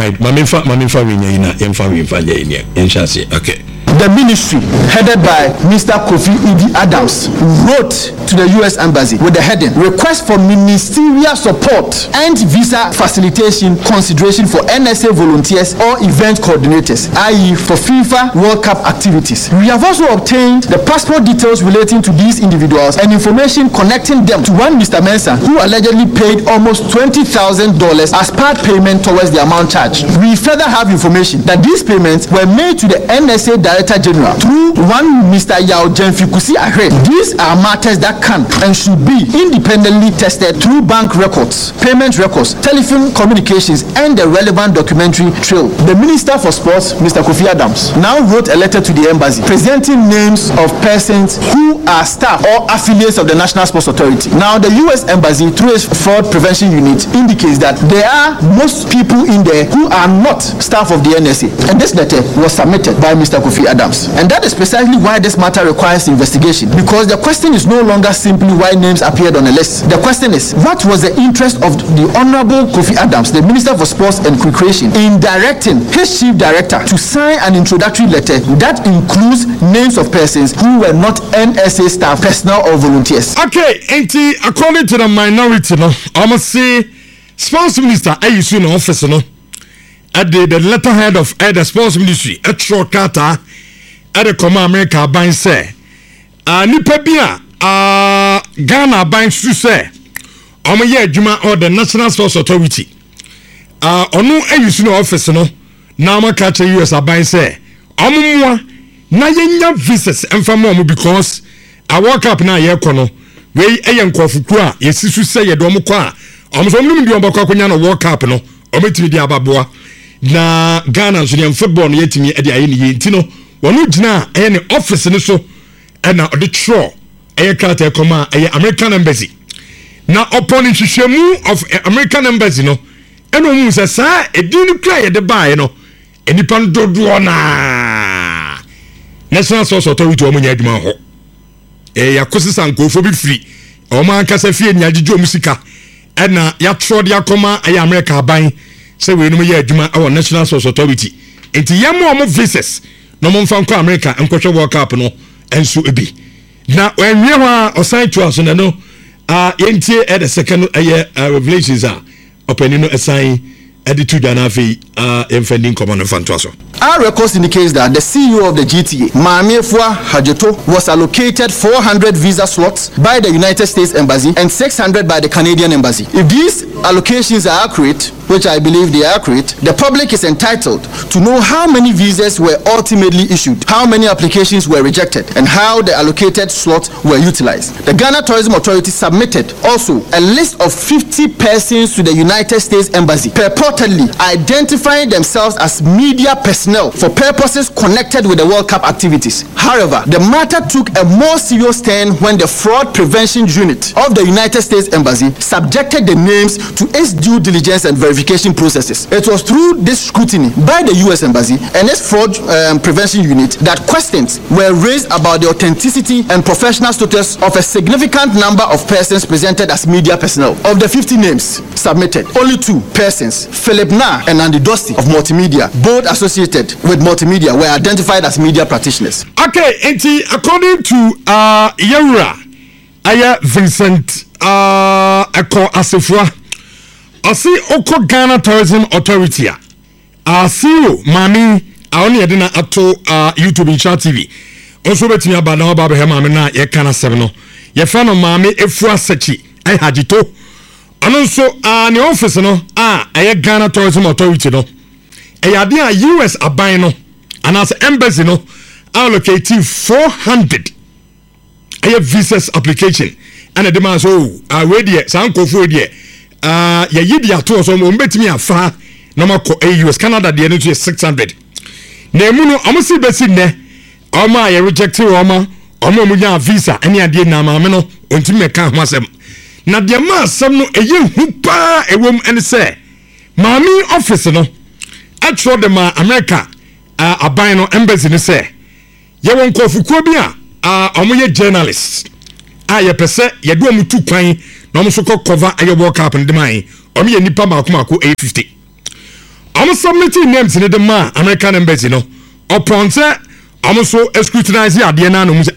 right mamifa winyina yemfa winyina yenshase okay. The ministry, headed by Mr. Kofi Idi Adams, wrote to the U.S. Embassy with the heading, request for ministerial support and visa facilitation consideration for NSA volunteers or event coordinators, i.e. for FIFA World Cup activities. We have also obtained the passport details relating to these individuals and information connecting them to one Mr. Mensah, who allegedly paid almost $20,000 as part payment towards the amount charged. We further have information that these payments were made to the NSA Director General through one Mr. Yao Jenfikusi Ahred. These are matters that can and should be independently tested through bank records, payment records, telephone communications, and the relevant documentary trail. The Minister for Sports, Mr. Kofi Adams, now wrote a letter to the embassy presenting names of persons who are staff or affiliates of the National Sports Authority. Now, the U.S. Embassy, through its fraud prevention unit, indicates that there are most people in there who are not staff of the NSA. And this letter was submitted by Mr. Kofi Adams. And that is precisely why this matter requires investigation, because the question is no longer simply why names appeared on a list. The question is, what was the interest of the Honorable Kofi Adams, the Minister for Sports and Recreation, in directing his chief director to sign an introductory letter that includes names of persons who were not NSA staff, personnel, or volunteers? Okay, according to the minority, no, I must say, Sports Minister, I used in office, no, at the letterhead of the Sports Ministry, at Shortcutter. At the Command America ban say, nipa bia Ghana ban su say, omo ye adwuma or the National Sports Authority. Onu eyusu no office no, na ma ka che US ban say, omo moa na yenya visas emfamo omo because a World Cup na ye kɔ no, we eye nkɔfuku a yesisu say ye do omo kɔ a, omo so num di omo kɔ akonya no World Cup no, omo timi di ababoa. Na Ghana so ne football no yetimi e di aye ne yenti no. Wanu jina any office ni so na the tro karata koma American Embassy na upon nhwehwemu of American Embassy no eno mu se sa edin kra ye de bae no enipa dodo na National Sports Authority o munya adwuma ho yakosisa nkofo bi free o man kasa fie nyajejo musika na ya tro de akoma America ban se we no ye adwuma our National Sports Authority enti yemo mo visas no mo mfa nko America enkohwe World Cup no enso ebi na enwie ho a osan to aso na no yentie at the second revelations opening no assign edited and defending common fantoso. Our records indicates that the CEO of the GTA, Maamiefua Hajeto, was allocated 400 visa slots by the United States Embassy and 600 by the Canadian Embassy. If these allocations are accurate, which I believe they are accurate, the public is entitled to know how many visas were ultimately issued, how many applications were rejected, and how the allocated slots were utilized. The Ghana Tourism Authority submitted also a list of 50 persons to the United States Embassy, purportedly identifying themselves as media personnel for purposes connected with the World Cup activities. However, the matter took a more serious turn when the Fraud Prevention Unit of the United States Embassy subjected the names to its due diligence and verification processes. It was through this scrutiny by the U.S. Embassy and its Fraud Prevention Unit that questions were raised about the authenticity and professional status of a significant number of persons presented as media personnel. Of the 50 names submitted, only 2 persons, Philip Na and Andy Dusty of Multimedia, both associated with Multimedia, were identified as media practitioners. Okay, and according to Yawura, Vincent Eko Asifua, Asi Oko Ghana Tourism Authority, CEO Mami Aoni Edina Ato YouTube Insha TV. Also betimi abana oba be mami na ye kana sebno. Ye fa no Mami Efua Sechi Hajito. Ano so ne office no Ghana Tourism Authority no. Ade a US aban no anas embassy no allocating 400 visas application and the demand so we there sankofo there ya yidi ato so mo betimi afa no mako US Canada there no 600 na emu no omosi besi ne oma ya reject oma mu nya visa ene ade na maame no ontimi meka ho asem na de ma asem no eye hu pa ewom ene se maami office no atro de ma America aban no embassy ne se ye won kofukuo bi a omoye journalists ye pese ye do amutu kwan na omo so cover aye World Cup ndemai omo ye nipa maako 850 I'm submitting names in the man American embassy no upon say I'm so scrutinize the idea na no say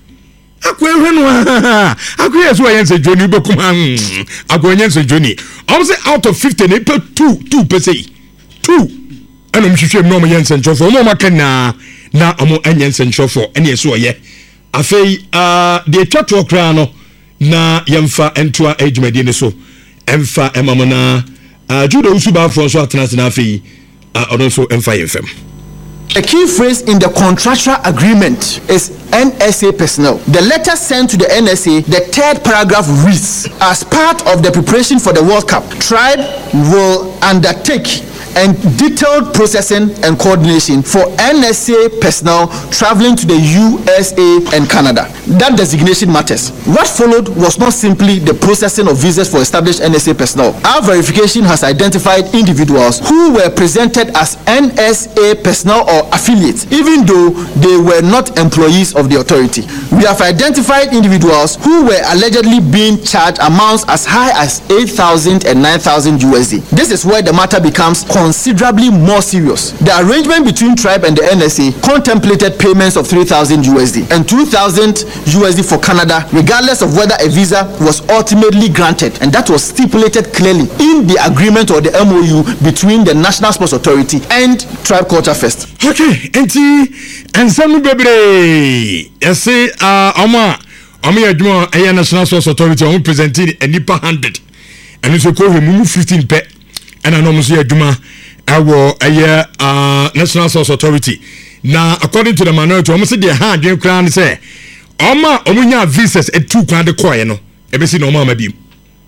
akwe so yen say Johnny bekum akwe yen say Johnny I'm say out of 50 they pay 2 per say 2 and I'm sure no yen say for no maka na amo yen say for any so ye afei the chatwo kra no na yemfa entoa adwumadi ne so emfa emamona judo usuba for so atena na afei also emfa yemfam. A key phrase in the contractual agreement is NSA personnel. The letter sent to the NSA, the third paragraph reads, as part of the preparation for the World Cup, Tribe will undertake and detailed processing and coordination for NSA personnel traveling to the USA and Canada. That designation matters. What followed was not simply the processing of visas for established NSA personnel. Our verification has identified individuals who were presented as NSA personnel or affiliates, even though they were not employees of the authority. We have identified individuals who were allegedly being charged amounts as high as 8,000 and 9,000 USD. This is where the matter becomes considerably more serious. The arrangement between Tribe and the NSA contemplated payments of 3,000 USD and 2,000 USD for Canada, regardless of whether a visa was ultimately granted, and that was stipulated clearly in the agreement or the MOU between the National Sports Authority and Tribe Culture Fest. Okay, and some baby, I say, Oma Adjuma, a National Sports Authority, who presented a NIPA 100, and it's a call him 15 pet, and I know Monsieur Adjuma. Our National Sports Authority. Now, according to the minority, almost say the hand you crown say, Oma omunya visas at 2 kwande koye no. Ebe si no mama bi.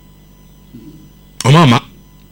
Oma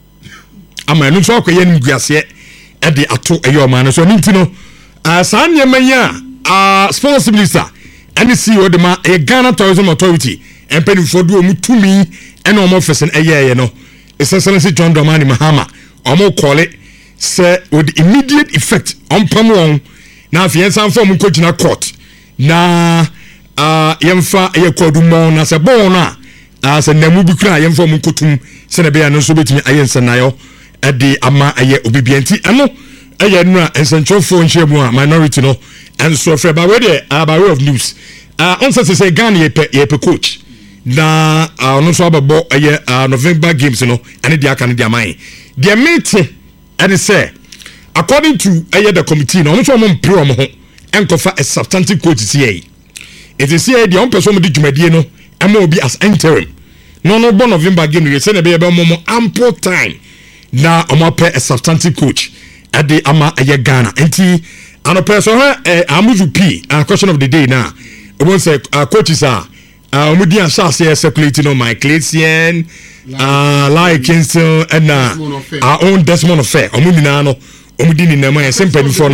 ama no so akoye nim guase e de ato eyo ma no so nti no san yemanya sports minister and CEO de ma Ghana Tourism Authority empeni for do omu tumi e na omo fesen eye no. Excellency John Dramani Mahama omo call it say with immediate effect on pamwon na afiansan form ko gina court na yemfa yekodu mo na se bon na se namu bi kra yemfa mo kotum se na be ya no so betimi ayensa nayo e de ama aye obibianti eno aye no a ensentrofo nhemu a minority no enso fe ba we dey by way of news on say Ghana ye pe coach na no so ababo aye November games no ene dia kan dia man dia meeting and say, according to the committee, no one from pro ho enkofa a substantive coach CA. It is CA the on person di dwumadie no be as interim. No November game we say na be mo ample time na omo a substantive coach at the ama Ghana. Enti an person amuzu P question of the day now. We won't say coaches are omudi an sha say circulating on my Clayton like Kingston and our own Desmond Affair. Omudina no, omudini na my simple before no.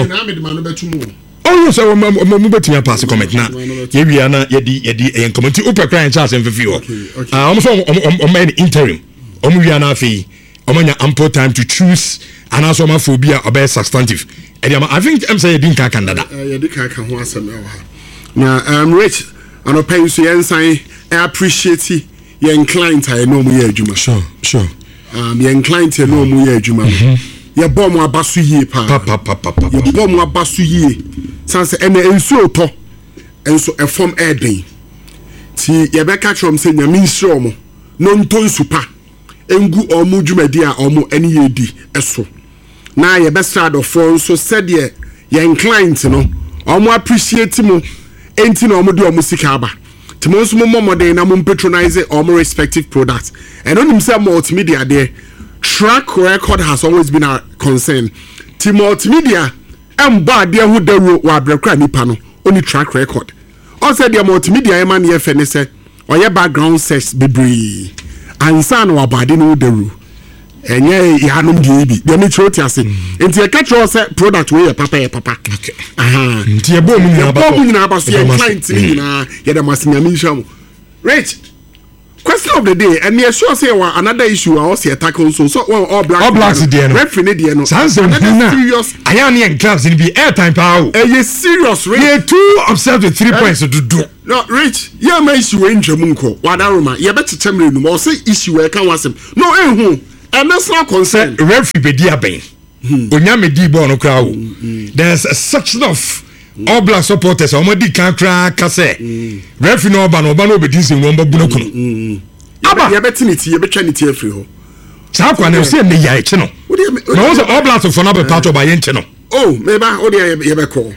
Oh yes, I'm betting pass a comment now. Here we are now. Yedi and comment. Upper crying chance and review. Almost on interim. Omudiana fee. Omanya ample time to choose and also my phobia or best substantive. I think I'm saying Dinka Canada. Yedika can once now I'm rich and I pay you sign. I appreciate it. You're inclined to know me, Juma. Sure. You're inclined to know me, Juma. You're bomb or basu ye, papa. You're bomb or basu ye. Sans and so to and so a form air day. See, you're back at from saying, mean stromo. Non ton super. Engu or mujumedia or mo any ye di, eso. Now you're best side of phone, so said ye, you're inclined to know. Or more appreciate mo. Ain't no more do a musicaba. Most more than I'm patronizing all my respective products. And on himself, multimedia there. Track record has always been a concern. Multimedia, I'm bad there who the road were breaking panel. Only track record. Also, the multimedia man here furnace or your background says be and son or bad in the road. And yeah, you had no baby. The metro tiasi. And the catch all set product where papa. Okay. Tia bomu na ba so client ni na ya da masinamisha. Rich. Question of the day, and you sure say another issue I also tackle so all blacks there no. Referee there no. Sounds serious. I am in clubs in be airtime power. You serious, Rich? You too upset with 3 points to do. No, Rich. You may issue in Jamunko. Wadaruma. You better tell me no say issue I can was him. No, and that's not concern. Referee be dia ben. onyame di ball no kra wo there's a section of all black supporters omodi kan kra ka say referee no ba no obedi sin wo mbabu no kuno aba ye betinity ye betwa niti afri ho sa kwa na se ne ya eche no na wo all black for na be part of aye nche no me ba o de ye be ko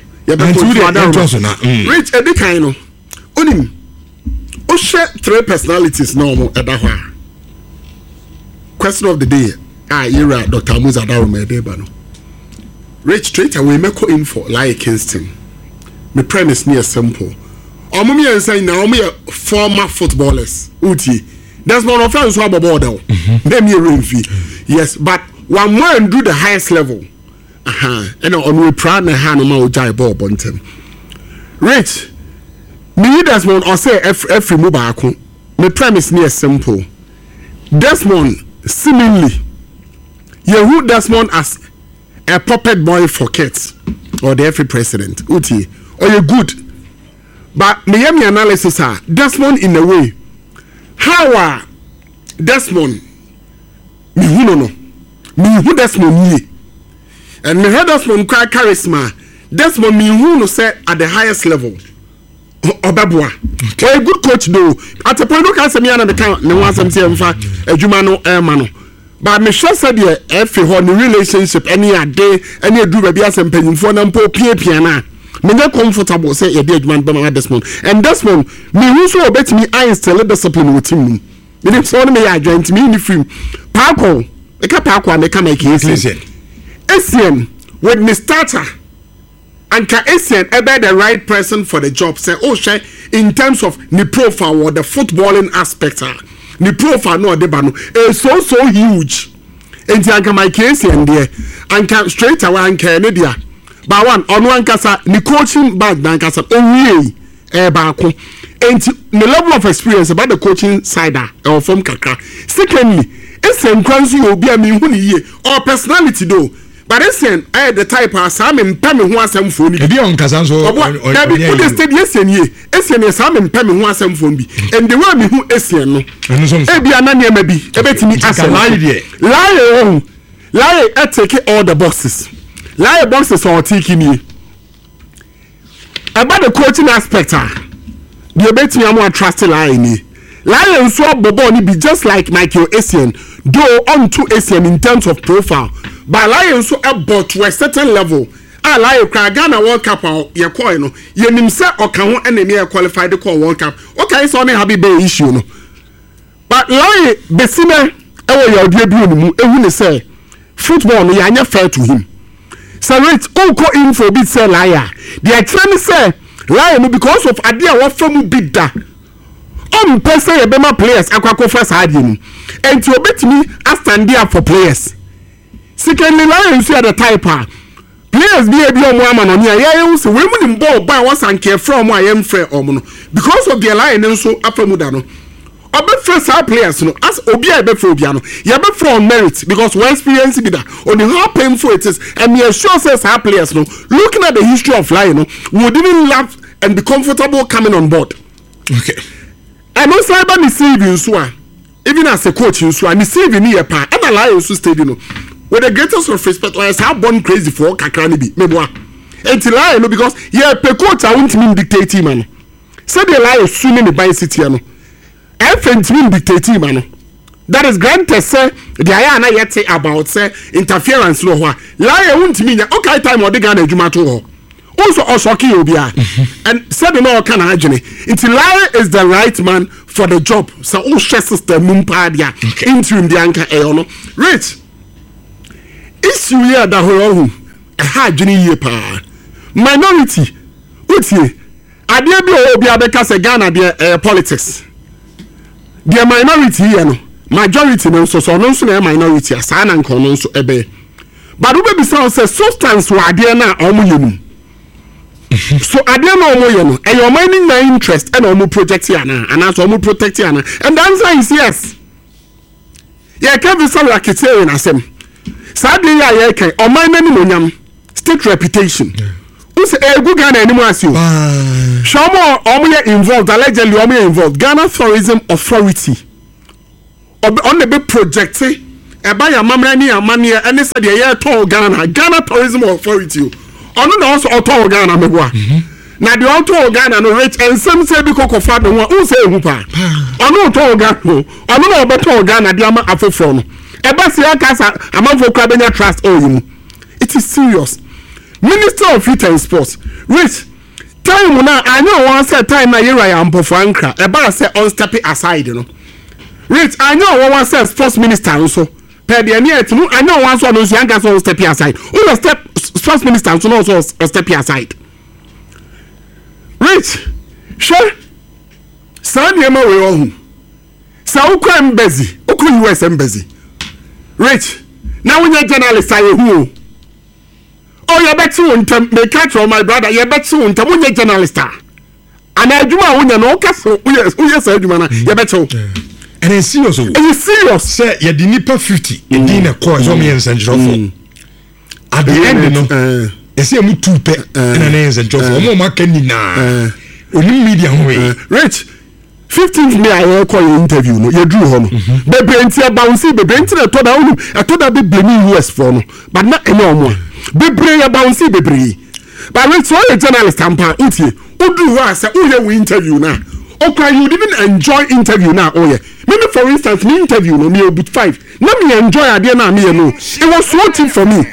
rich edikan no onim o share 3 personalities no mo eda ho question of the day Ira Dr. Musa Daruma Edeba no. Rich straight away me call in for like Kingston. My premise near simple. Omo me say na omo former footballers. Uti. There's no offense so about border. Them you refi. Yes, but one more and do the highest level. And on we proud na ha no ma ojai ball bontem. Rich. Me Desmond or say every move back. My premise near simple. Desmond seemingly Yehu Desmond as a puppet boy for kids or the every president. Uti, or you good. But me analysis are Desmond in a way. How Desmond me who Desmond ye. And me heard Desmond cry charisma. Desmond me who say at the highest level. Obabua. Okay. A good coach though. At a point look at me and the count no one some say Ejumano Mano. But me sure said the every one relationship any a day any do baby as paying for them po pia na me not comfortable say a dead man by Desmond and Desmond me who so bet me I instill discipline with him me didn't so me I join me in the film Paco e ka Paco me come make Essien with me starter and ka Essien ebe the right person for the job say oh shey in terms of the profile or the footballing aspect the profile no debano is so huge enti anka my case and there anka straight away anka ne dia ba one on one kasa the coaching bag dan kasa owie ba ko enti the level of experience about the coaching side or from kakra secondly esen kwanso obi a me hu ne ye or personality though but esen the type as am mpam ho asem fo ni e on kasa so na bi put the state esen ye esen ye sam mpam ho asem fo bi and the way me hu esen no e bi anania ma bi e betimi asem lie take all the boxes lie boxes or take me about the coaching aspect the betimi am trust lie ni lie so bobo ni be just like Michael Essien though on to Essien in terms of profile. But Lions so about to a certain level. I like Ghana World Cup or your coin. You himself or can enemy qualified to call World Cup. Okay, so only have a issue. No. But Lion Bessina, your debut, and say football, no, you're fair to him. So it's all call in for bit say liar. The attorney say Lion because of idea what from bid that. Person a Bema players, Aquaco first hiding. And to bet me, I stand there for players. Secondly, Lions see the type players be a woman on here. Yeah, so women in ball by what's and care from I am fair or mono because of the alliance so upper mudano. Obe first our players no as obi a be for obiano. Ya be from merit because one experience be that on how painful it is and me sure says our players no looking at the history of Lion no would even laugh and be comfortable coming on board. Okay. And also about me saving so even as a coach you so I me saving here pa and Lions so steady no. With the greatest of respect, I have born crazy for Kakrani be. Meboa. Until I know because yeah, pe coach I want me dictate man. Say the lie is soon in the by city no. F me dictate man. That is granted say the ayana yet say about say interference no ho. Lie won't mean okay time or the Ghana adwuma to ho. Also Oshoki obia. And said no can agene. Until lie is the right man for the job. So all system mumpa dia interim the anchor e no. Rich. Issue here that whole adwene ye pa minority utie ade bi obi abeka se Ghana de politics the minority here no majority no so no so na minority asa na nko no so ebe but we be say substance wa ade na omo yenu so ade na omo yenu e your mining na interest and omo project here na so omo protect here na and the answer is yes yeah can be some like it say in asem sadly ya can o man nani monyam state reputation who say egu Ghana animu asio shomo omo involved allegedly omo involved Ghana Tourism Authority on the big project eba ya mamra ni amane ene se de ye to Ghana Tourism Authority ono na also to Ghana meboa na de to Ghana no rich ensem se bi kokofa no ho se ehu pa ono to Ghana ono na obeto Ghana de ama afoforo no eba se akasa amanfo kwa benya trust oyim. It is serious. Minister of Youth and Sports rich time na anyo wan say time na yera ya mpofo ankra eba se on step aside no rich anyo wan say sports minister nso per the near to anyo wan so no so anga so step aside who step sports minister nso no so step aside rich sure san yema we ohun sa ukwa embassy ukwa US embassy rich na wonye journalist aye hu oh you bet you untem me catch my brother you bet you untem wonye journalist ana adwuma wonya no kaso uye sa adwuma na you bet you and it's serious. It's serious. Say you di nipa 50 e din na call so me ensenjrofo at the end no e say mu tupe na na ensenjrofo mo ma kan ni na oni media ho rich 15th May I call you interview no you drew ho no bebre ntia bounce bebre ntia to da onu to da be blame US for no but na ene omo bebre ya bounce bebre but rich so a journalist ampa utie udu ho asa uye we interview na okay you even enjoy interview na oye maybe for instance me interview no me about 5 na me enjoy ade na me no it was so cheap for me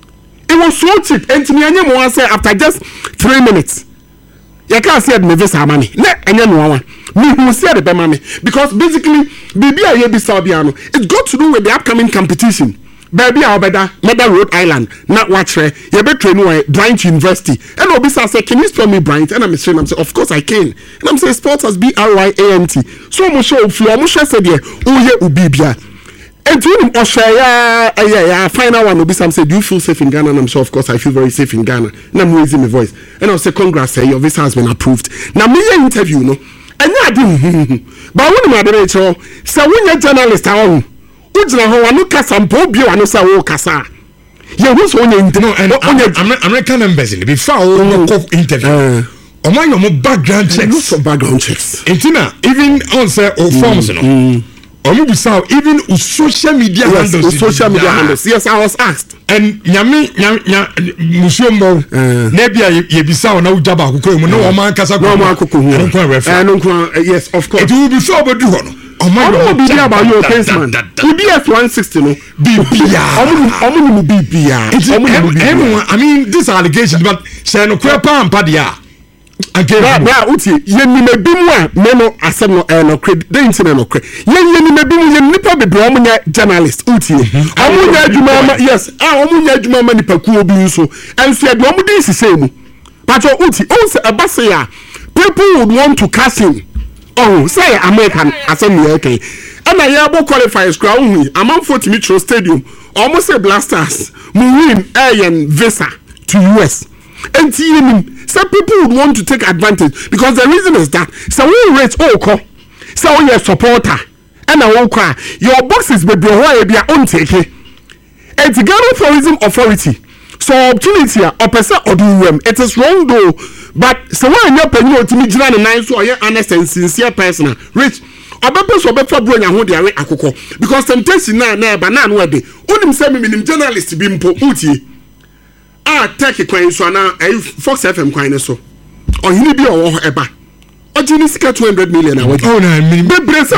and me anya mo say after just 3 minutes you can't say me visa money na anya no one me who say the money because basically baby aye bi Saudi no it's got to do with the upcoming competition. Baby Albeda, Mother Rhode Island, not watch her. You better train Bryant University. And Obisa say, can you spell me Bryant? And I'm saying, of course I can. And I'm saying, sports as BRYANT. So I'm sure if you are said, oh, yeah, Ubibia. And to him, Oshaya, final one, Obisa said, do you feel safe in Ghana? And I'm sure, of course, I feel very safe in Ghana. And I'm raising my voice. And I'll say, congrats, your visa has been approved. Now, me interview, no. And I didn't. But when I'm at so when you're journalist, how? Ujina ho wanu kasa mpo bi wanu sa wo kasa ye hu so onye intino American embassy before wo go interview omo yo mo background checks intina even on say o forms no omo bi say even social media handles yes I was asked and nyame musuombo na bia ye bi say na ujaba akoko mu na wo man kasa ko yes of course it will be so obodu ho no Omo bi about your kinsman. UBS 160 no. Omo BBA. I mean this allegation but say no kwepa ampa dia. Again. Ba uti ye ni mebimu a me no asem no no credit. Dey ntine no credit. Ye ni mebimu ye nipa bebre omo nya journalist uti. Omo nya adwuma yes. Omo nya adwuma ma nipa ku obi nso. Enso ye de omo dey sise mu. But uti on say abase ya people would want to cash in. Oh, say American assembly okay. And I able qualifiers crown among 40 Mitchell Stadium, almost say Blasters, Marine Ayan Visa to US. And some people would want to take advantage because the reason is that so we rate Oko, so we are supporter, and I won't cry. Your boxes will be your own take. And the Ghana Tourism Authority. So opportunity or person or do it is wrong though. But so when you pay you to me jina na nine so you honest and sincere person rich obepe so obefa bro nya ho de are akoko because temptation na banana no dey onim say me nim journalist bi mpo utie take kwan so na Fox FM kwan so ohini bi owo ho eba ojini sika 200 million award oh na me brace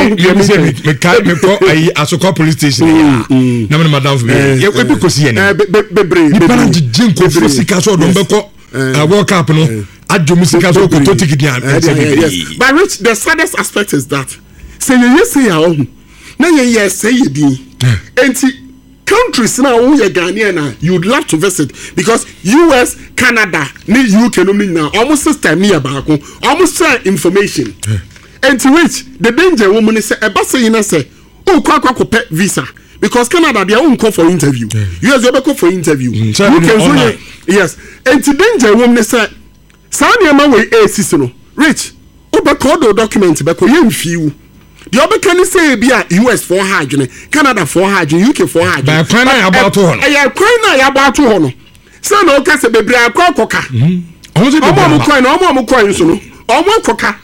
me ko ayi asoko police station na me madam for me e bi kosi ene bebre para jin ko sika so do mbeko World Cup no adjomusika so ko to ticket yes but rich the saddest aspect is that say you say ya own na you say you din enti countries now we Ghanaian na you'd love to visit because US Canada ni UK no me now almost system me about almost information enti rich the danger woman say e ba say na say o kwa pay visa because Canada they won't call for interview. US they call for interview. You can so yes. And to danger woman say, "Sani ama we no rich. Oba call document be ko yem fiu. The other can say be US for hard, Canada for hard, UK for hard. But China about to hono. China about to hono. So no ka se bebre akwa koka. Omo coin so no. Omo koka.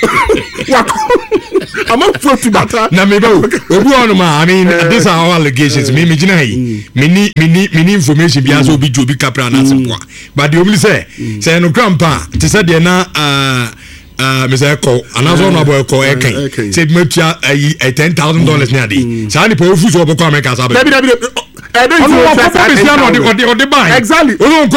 I'm not for to bata. Na me go. Obi on ma, I mean, these are our allegations. Me gina hi. Me ni information bi aso obi jobi kapra na sempo. But the only say no grandpa, te say de na Mr. Eko, anazo no boy ko eken. Say metua $10,000 na dey. Say ani po ofu so obekọ America sabe. I don't know the buy. Exactly.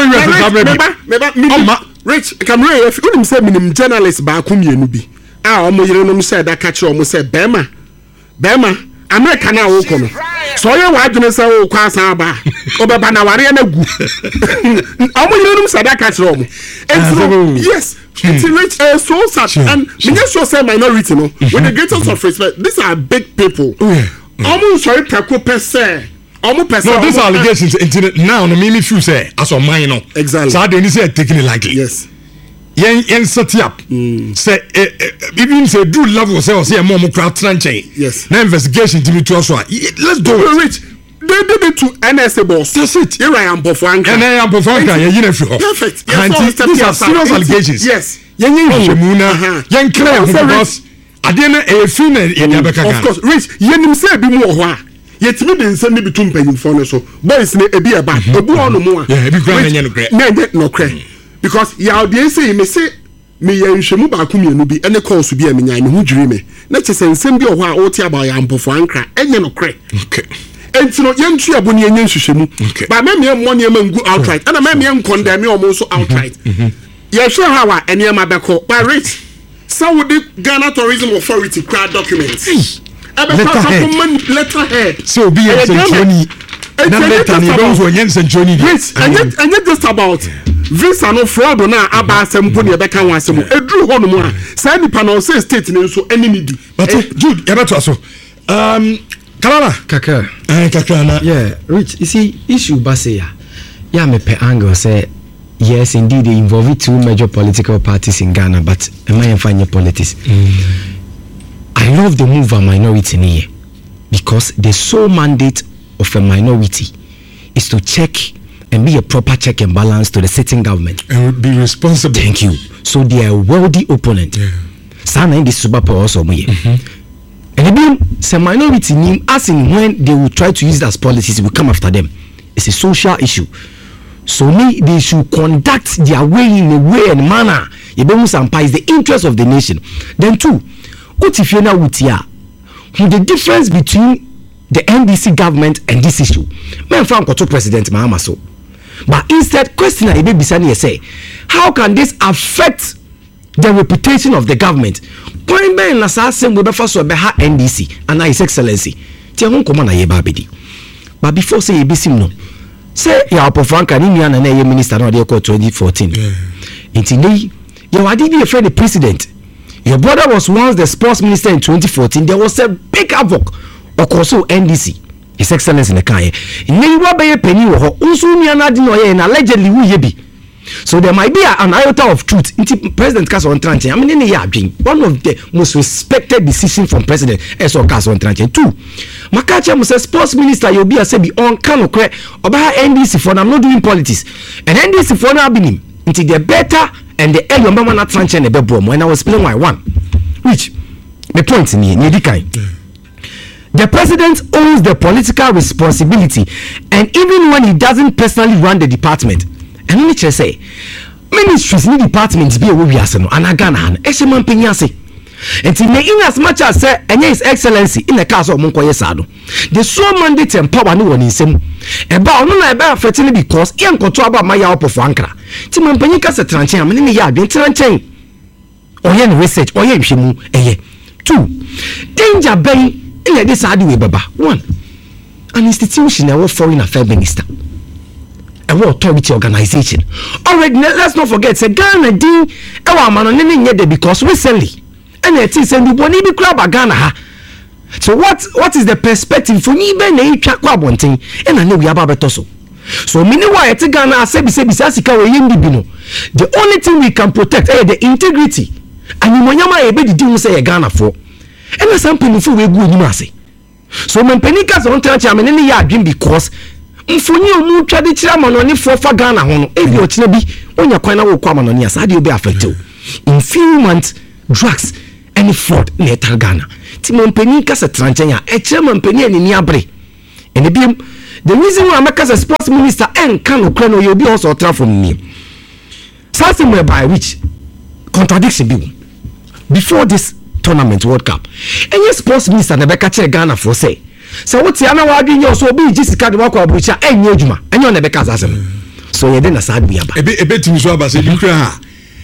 Rich, Camry, if you couldn't say minimum journalist back whom you be. Omo yerenom said that catch omo say Bema, America na wo kono. So you wa dwene say wo kwa san ba. Obeba na ware na gu. Omo yerenom said that catch omo. Yes. It's rich so such and me just so say minority no. With the greatest of respect, these are big people. Omo sorry prako per se. No, these are allegations. Now, no, me feel say as a mine, no. Exactly. So they say taking it lightly. Yes. Yen set up. Say even say do level say a more crowd tranche. Yes. Now investigation to me to us. Let's do it. Rich. They did it to NSA boss. That's it. Here I am Bofanka. And I am Bofanka. You know. Perfect. These are serious allegations. Yes. Yen clear because I didn't a female in Abeka. Of course, Rich. Yen say be more. Yet me den send me between paying for so boys ne ebi eba ebu ono mo a ebi kra na no kra na no kra because ya dey say me say me ye nhwemu ba ko mienu bi ene course bi a menya me hu dwiri me na chese nsem bi oho a o ti aba ya mpofo ankra enye no kra okay entino ye ntu abo ne enye nhwehwemu ba me money ma ngu outright ana me nkondem me omo so outright ye sure how a ene ma beko ba rich Saudi Ghana Tourism Authority cra documents letterhead. So be a century. And yet just about visa no fraud na aba sempo ne be kan wasem edru ho no mu a say ni panel say state ne so enemy di but Jude ya beto aso Kalala kaka na yeah Rich you see issue baseya ya me pe angle say yes indeed they involve two major political parties in Ghana but am I find politics I love the move of minority in here because the sole mandate of a minority is to check and be a proper check and balance to the sitting government and be responsible. Thank you. So they are a wealthy opponent. Sana in the superpower also and again, some minority name as in when they will try to use it as policies, we come after them. It's a social issue. So they should conduct their way in a way and manner. Is the interest of the nation. Then two. What if you know what the difference between the NDC government and this issue? Men found to President Mahama so. But instead, question a baby say, how can this affect the reputation of the government? When Ben Assassin will be first to NDC and His Excellency. But before say ABC no. Say ya Franka ni na minister no dey call 2014. Intini, you are be afraid the president. Your brother was once the sports minister in 2014. There was a big havoc. Also NDC, His Excellency in the Kanye. Allegedly we be. So there might be an iota of truth. President Kaso on Tranche. I mean, one of the most respected decisions from President S.O. Kaso on Tranche. Two, Makacha must say sports minister you'll be a sebi on Kano Kre about NDC for I'm not doing politics. And NDC for now being until the better. And the elder mama not Tranche and the bedroom when I was playing my one. Which the point in here, the president owns the political responsibility, and even when he doesn't personally run the department, and let me just say, ministries need departments be a we are and Agana, Eshaman Pinyasi. And in as much as say, and His Excellency in the castle of Monkoye Sado, the sole mandate and power no one in him. About no about fretting because he control about my yard of Ankara. Timon Penika se tranche, I'm in the yard, been tranche. Or yen research, or yen shimu, eh. Two, danger bay in this way, Baba. One, an institution, a foreign affairs minister. A world authority organization. Already, let's not forget, say Ghana ding, our man because recently. And it is and the be crab Ghana ha. So what is the perspective for me ben e twa kwa bonten and I know we about betoso. So meanwhile at Ghana say sika we yindi bi no. The only thing we can protect is the integrity. And you monyama e be di say Ghana for. And na some people we go ni ase. So men penika so ntanche amene ne ya adwin because mfoni omu twa de kira manoni for fa Ghana ho no e bi o kina bi onya kwan na wo kwa manoni asa de obi affect o. in few months drugs any fraud na Ghana ti mampani kasa tranchenya e kire mampani ani ni abre ene biem the reason why America as sports minister and can no you be also tra from me something whereby which contradiction be before this tournament World Cup any sports minister na be ka kire Ghana for say so what ya na wa adwenya so obi jisika de wakọ abrocha enye adwuma enye na be ka asem so ye dey na sad be aba ebe timi so aba say bi kra ha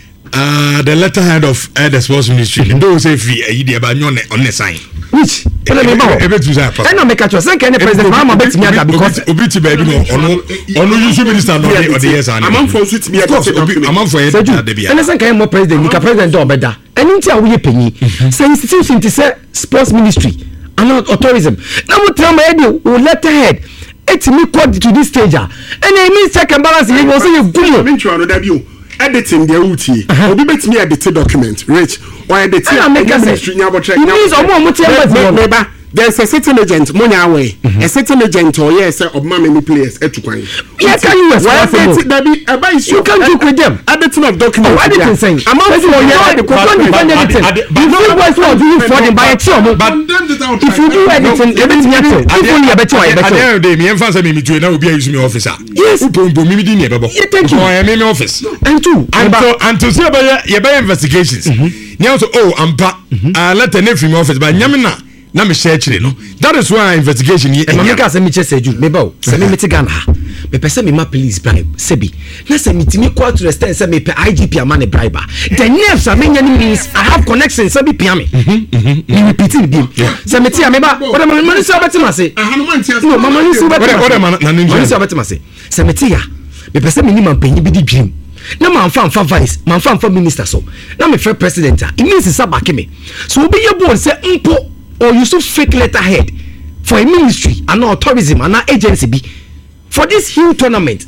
the letterhead of the sports ministry those say free e aba nyone on the sign which ebe timi so aba and make a choice can the president Mahama bet me ada because obi ti ba bi no ono use minister no the yes and amam for suit me amam for e da bia and say can more president nika president do obeda and nti a wo ye panyi say institution ti say sports ministry and not tourism na mo trama e dey letterhead etimi code to this stage and e mean check and balance you go say you gumo mentwa no da bio editing the outi obi betimi edit document rich or edit ministry nyabo check means omo tie meba there's a certain agent monya away a certain agent or yes of many players etukwan yes can you responsible that be about you can do with them editing of documents what did you say amount for yeah the control editing you know what do you for them by a chum but if you do editing everything you do if only about you at the end of the day me emphasize me to na obi use me officer yes upompo me di ne bebo thank you I am in office and two and to see about your investigations now so oh ampa let the name from office but nyamina na me share chire no that is why investigation here e make say me che seju me ba o se me meti Ghana ha me pese me ma police bribe sebi na se mitimi call to extend say me pe IGP amane bribe the nerves are many means I have connections sebi pia me me repeating them se meti me ba what am I say about ma say no mama ni say what am na ninja say about ma say se meti ya me pese me ni man panyi bi di dream na man fa vice man fa minister so na me fe president it means say back me so obi ye board say mpo or you so fake letterhead for a ministry and not tourism and not agency be for this huge tournament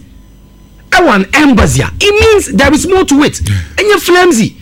I want embassy it means there is more to it and you flimsy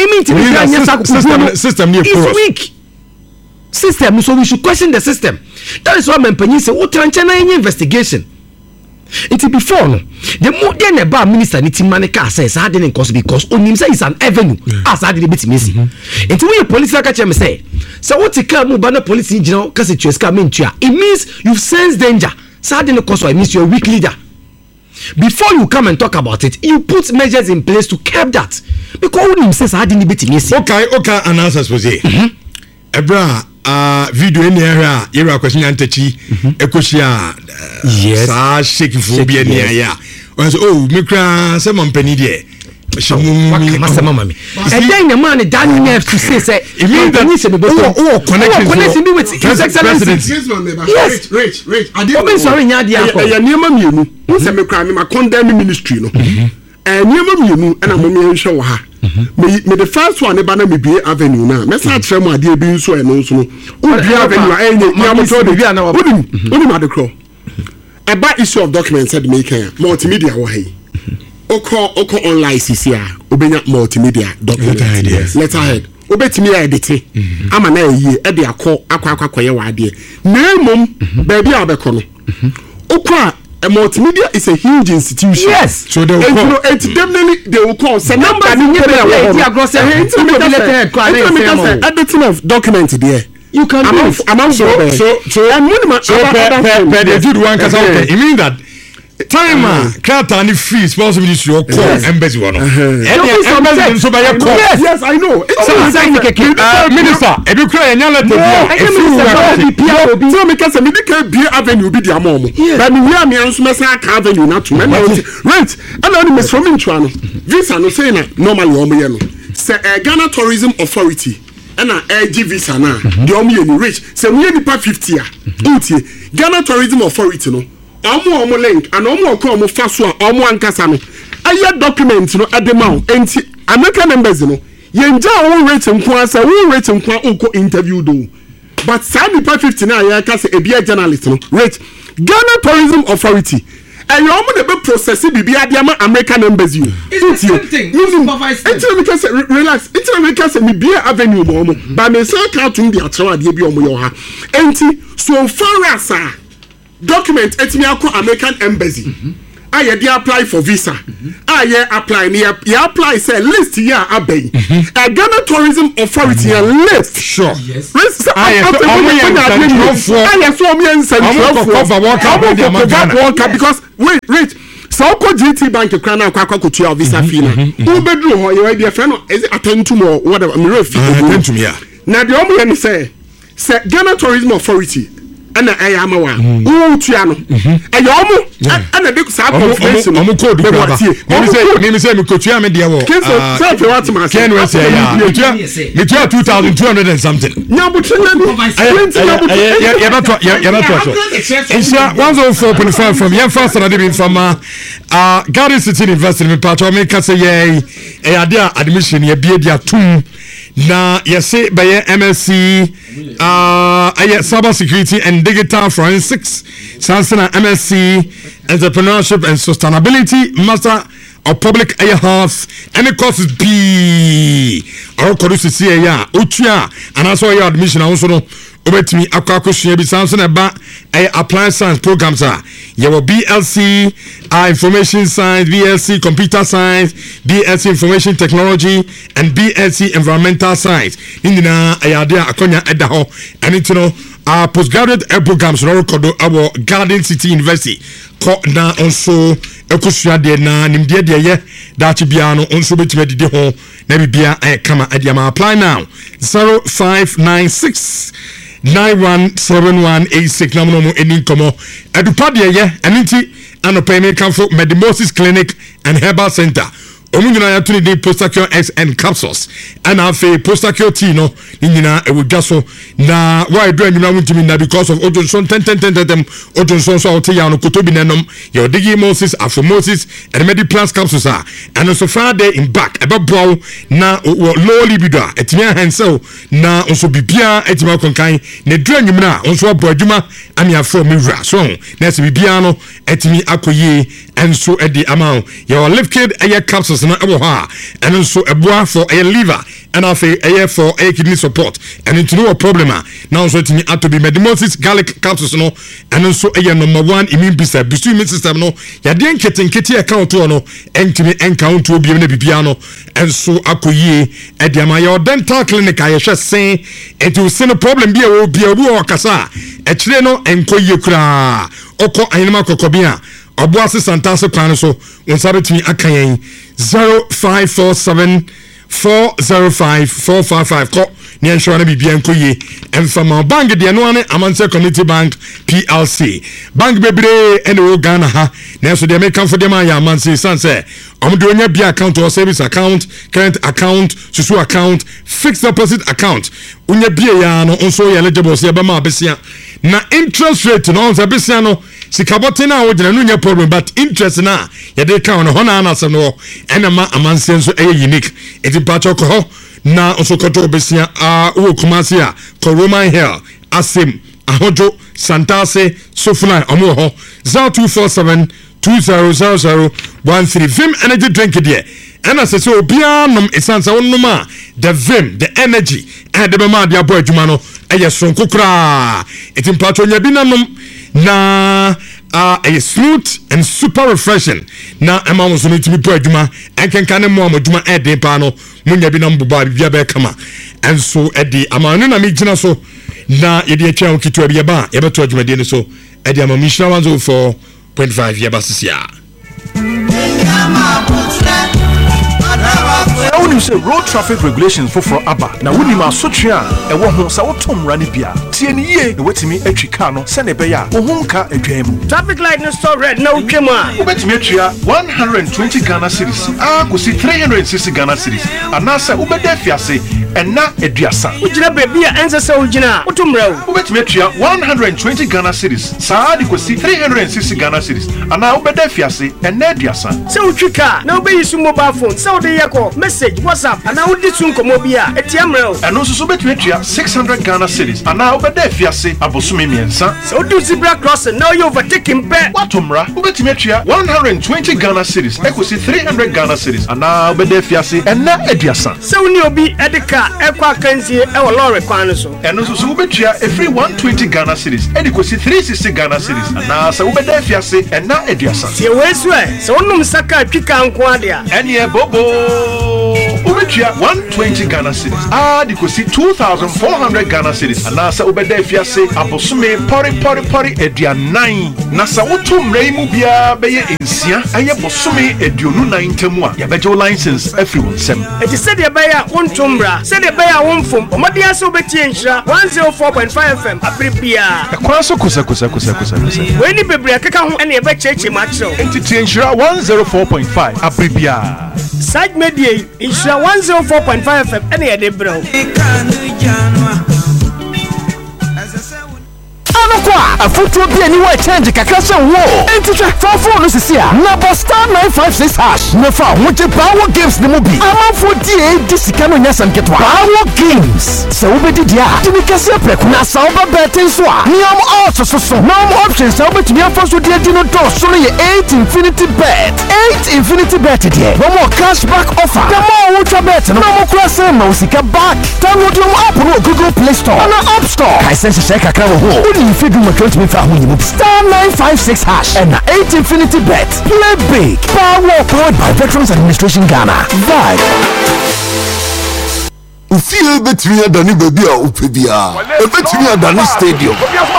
system is weak system so we should question the system that is why my penny say what any investigation It's before no. The more than about minister ni Timanika says I didn't cause because onim say is an avenue as I did bit missing. Into we police like me say. So what take mu ba na police in general cause it is coming to it means you sense danger. So I didn't cause it means you're a weak leader. Before you come and talk about it, you put measures in place to curb that. Because onim says I didn't bit missing. Okay, announcers was here. Ebra video in here era question antechi ekoshia yes shake phobia near ya oh me kra say mampani there mama me and then the man that nerve to say it means that oh connection with his excellency yes rich I didn't sorry nya dia ko ya niema mienu say me kra me ma condemn ministry no niema mienu na mo me nhwe wo ha me the first one eba na me bie avenue na me sa tire mu ade bi nso e no nso no bie avenue enye nya mo to de bia na odi ma de kro eba issue of documents said me kan multimedia wo hai oko online cca obenya multimedia document letterhead obetimi edit ama na eyi e de akwa wa ade na mom ba bia abeko no oko a multimedia is a huge institution. Yes. So they will call. Say numbers in editing of document there. You can do it. You mean that time Krata ni free sports ministry or call embassy one. Yes, I know. Minister, if you cry and yell so because me can be avenue be their mom. But we are me answer avenue not to right. And only from Inchuano. Visa no say na normally omo say Ghana Tourism Authority and AG visa na the omo rich say we nipa 50 a. Ghana Tourism Authority no omo link and omo ko omo fa so omo ankasa no aye document no adema enti American members no yenja won rate nko asa won rate nko onko interview do but sami pa 50 na aye ka se ebia journalist no rate Ghana Tourism Authority and omo de be process bibia de ama American members you it's the thing enti me ka se relax enti me ka se me bia avenue mo omo ba me say ka tun dia trawa de bi omo yo ha enti so far as document etimi akọ American embassy I dey apply for visa. I apply me apply say list here abey. Ghana Tourism Authority list. Sure. Yes. Because wait. So ko GT Bank kran na akwa kotua visa fee na. Who bedru ho ye dey friend no is attend to more whatever me refi. Attend to me ya. Na the omo ye say Ghana Tourism Authority ana ayama wa wo tua no ayomo ana de sa conference no code ko ba me say me kotua me de wo say what man can we say ya me tua 2200 and something nyabu trenani ya not Insha 104.5 from yan fast na de from Garden City University me patro me ka say ye ade admission ye bie dia tum na yese by MSc cyber security and digital forensics sansana MSc entrepreneurship and sustainability master of public health any courses B or course see ya otua and also your admission also no obetimi akwakohwe bi sansana ba applied science programs your BLC information science, BLC computer science, BLC information technology and BLC environmental science indina ayade akonya edaho and it no postgraduate programs no record our Garden City University ko na onso ekusua de na nimde de ye dachi bia no onso betime dide ho na bibia kama adiama apply now 0596 917186 namu no eni komo edupa de ye eniti anopa me kan for Medimosis Clinic and Herbal Center omunyina ya tuni de Postacure XN capsules and afi Postacure T no nyina e wodwaso na why do anyina wuntimi na because of Odunson 10 Odunson so out ya no kotobi nanom your Digimosis Afromosis and Mediplans capsules and so far they in back ebabo na low libido etimi ahanse na onso bibia etima konkan na du anyimna onso abo adwuma ami afro mewura so na se bibia no etimi akoye enso edi amount your lift kid aye capsules na ebo ha enso eboa for a liver and afi aye for a kidney support and into no problem now so etimi atobi Medimosis garlic capsules no enso aye number 1 immune immune system no ya de nketenkete account no entimi account obi na bibia no enso akoye edi ama your dental clinic aye hwe sen etu sin problem bi e obi o kasa e kire no enkoye kura okọ ayinama kokobia Obuasi Santase plan so unsabetimi akayen 0547 405 455 ko ni ensure na bibia nkoye emfama bank de no ane Amanse Community Bank PLC bank bebre ene o Ghana ha na so de make for dem ya Amanse sanse omdo onya bia account or service account current account susu account fixed deposit account onya bia ya no onso ye eligible se be ma besia na interest rate no onso besia no sikabote na wogina no nya problem but interest na ye dey count no na na se no enema Amanse so unique eti pacho ko na osokoto besia wo Kumasi ko Roman Hill Asim Ahojo Santase Sofuna omo ho 0247 200013 Vim energy drink there and as so bia nom esansa wonoma the Vim the energy and the mama dia boy adwuma no eye sonko kra etim pacho nya bi nanom na a smooth and super refreshing na ema wonso no timi boy adwuma enkenkan mo adwuma eden pa no munya bi nam boba bia be kama enso edi amanu na mi gina so na yedi atwa okitu bia ba ye beto adwuma de ne so edi amamishna 104.5 ye basisia I want to say road traffic regulations for ABBA. Now, when you are so true, a woman saw Tom Ranibia, TNE, the Wetimi Echicano, Senebeya, Ohunka, a game. Traffic light is so red, no Kima. Ubetimetria 120 Ghana cedis. Could see 360 Ghana cedis. And Nasa Ubedefiase, and not a Diasa. Ujina baby, answer so Ujina, Utumro. Ubetimetria 120 Ghana cedis. Saadi could see 360 Ghana cedis. And now Ubedefiase, and Nediasa. So Chika, now be your mobile phone, so the Yako, message, WhatsApp, and now this soon come over here, Etiamro. And also Ubetimetria 600 Ghana cedis. And now Ubedefiase, Abosumi Miensa. So do zebra crossing, now you overtaking back. Watumra, Ubetimetria 120 Ghana cedis. I could see 300 Ghana cedis. And now Ubedefiase, and not Ediasa. So you'll be at the car. sika ekwa kanzie e wo lorry kwan so eno so wobetua every 120 Ghana cedis edi kosi 360 Ghana cedis na sa wobeda afiase ena eduasa tie wesu se wonum saka twika nko ade a ene bobo wobetua 120 Ghana cedis di kosi 2400 Ghana cedis na sa wobeda afiase abosome pori eduanan na sa wotu mrai mu bia beye ensia aye bosome eduonu nan temu a yabejo license every one sem eti se de baya wontumbra se de baya wonfom omode ase obetie nhira 104.5 FM apripia ekwa so kusa weni bebre akeka ho ene ebe cheche ma kiro enti tie nhira 104.5 apripia side media nhira 104.5 FM ene yede bro Anokwa afutu bi ani wa change kakra so wo entitwa phone no sisi a number star 956 hash no fa wote power games ne mo bi amafo die disika no nya samketwa power games so we be dia tini kase preko na sa oba beten so a ni am out so no options so be tini afo so die no to so ye 8 infinity bet die no more cashback offer the more ultra bet no more cross ma usika back download your app no Google Play Store and App Store kai sense check kakra wo if you do my 20 minutes star 956 hash and 8 infinity bet. Play big. Powered by Veterans Administration Ghana. Vibe. Ufie betimi adani baby a upebia. Betimi adani stadium.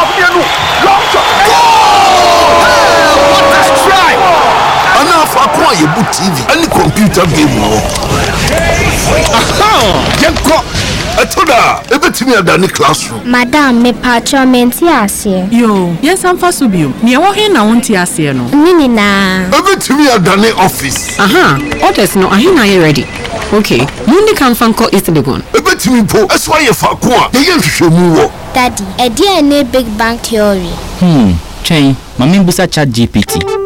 What a strike! Ana fa yebu TV and computer game no. Aha! Yenko Etoda, ebetimi adani classroom. Madam, me pacho menti ase. Yo, yes am fasubio. Me wo he na wonti ase no. Nini na. Ebetimi adani office. Aha, orders no ahina ye ready. Okay, mundi kan fanko East Legon. Ebetimi po, eswa ye fa ko a, ye nhwehwemu wo. Daddy, e dey na big bang theory. Train, mami busa chat GPT.